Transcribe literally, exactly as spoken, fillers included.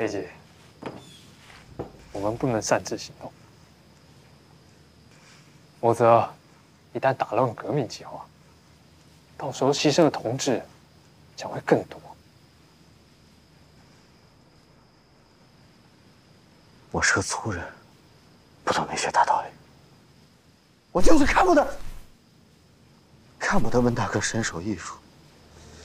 裴姐，我们不能擅自行动，否则一旦打乱革命计划，到时候牺牲的同志将会更多。 我是个粗人，不懂那些大道理。我就是看不得，看不得温大哥身手艺术。